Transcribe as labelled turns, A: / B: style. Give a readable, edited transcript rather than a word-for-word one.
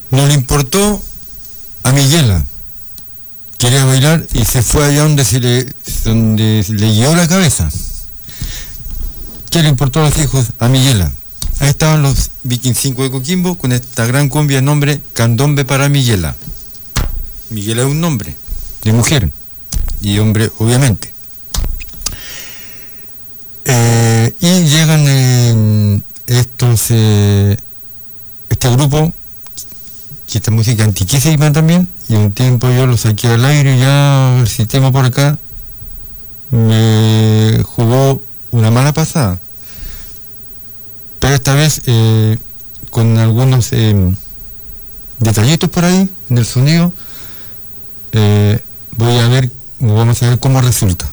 A: No le importó a Miguela. Quería bailar y se fue allá donde le guió la cabeza. ¿Qué le importó a los hijos? A Miguela. Ahí estaban los Viking 5 de Coquimbo con esta gran cumbia de nombre Candombe para Miguela. Miguela es un nombre de mujer y hombre obviamente. Y llegan este grupo, que esta música antiquísima también, y un tiempo yo lo saqué al aire y ya el sistema por acá me jugó una mala pasada. Pero esta vez con algunos detallitos por ahí en el sonido, vamos a ver cómo resulta.